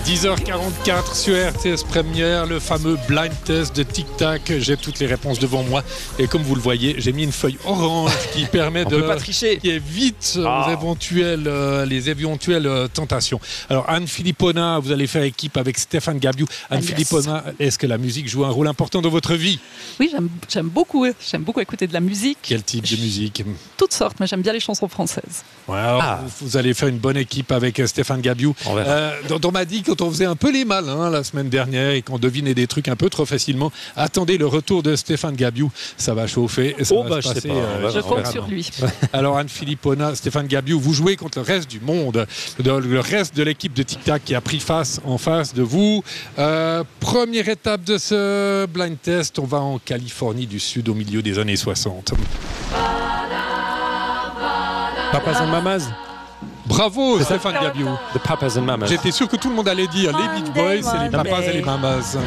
10h44 sur RTS Première, le fameux blind test de Tic Tac. J'ai toutes les réponses devant moi et comme vous le voyez, j'ai mis une feuille orange qui permet On de peut pas tricher. qui évite les éventuelles tentations. Alors Anne Philippona, vous allez faire équipe avec Stéphane Gabiou. Anne Philippona, est-ce que la musique joue un rôle important dans votre vie? Oui, j'aime beaucoup écouter de la musique. Quel type de musique? Toutes sortes, mais j'aime bien les chansons françaises. Ouais, alors, vous allez faire une bonne équipe avec Stéphane Gabiou. On m'a dit quand on faisait un peu les malins la semaine dernière et qu'on devinait des trucs un peu trop facilement, attendez le retour de Stéphane Gabiou, ça va chauffer et ça va se passer. Je compte sur lui. Alors Anne Philippona, Stéphane Gabiou, vous jouez contre le reste du monde, le reste de l'équipe de Tic Tac qui a pris face en face de vous. Première étape de ce blind test, on va en Californie du Sud au milieu des années 60. Papas and Mamas. Bravo Stéphane Gabiou. The Papas and Mamas. J'étais sûr que tout le monde allait dire les Beach Boys et les Papas et les Mamas.